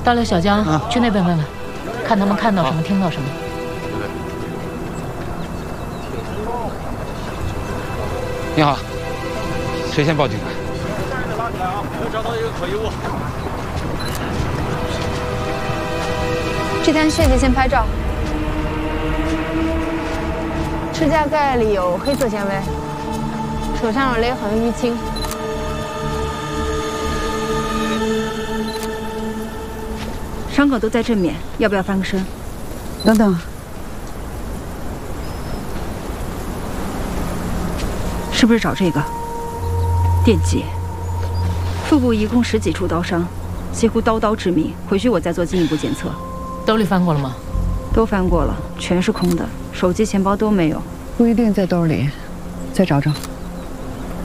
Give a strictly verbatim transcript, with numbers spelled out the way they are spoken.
大刘、小江， 啊、 去那边问问，看他们看到什么，听到什么。 你好，谁先报警的？ 拉起来啊！我找到一个可疑物。 这滩血迹先拍照。指甲盖里有黑色纤维，手上有勒痕淤青。 伤口都在正面，要不要翻个身？ 等等。 是不是找这个？电击，腹部一共十几处刀伤，几乎刀刀致命。回去我再做进一步检测。 兜里翻过了吗？ 都翻过了，全是空的，手机、钱包都没有。 不一定在兜里，再找找。